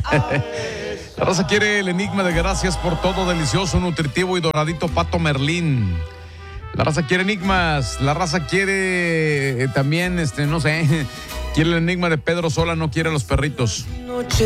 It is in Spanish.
La raza quiere el enigma de gracias por todo delicioso, nutritivo y doradito Pato Merlín. La raza quiere enigmas. La raza quiere también, no sé, quiere el enigma de Pedro Sola, no quiere a los perritos.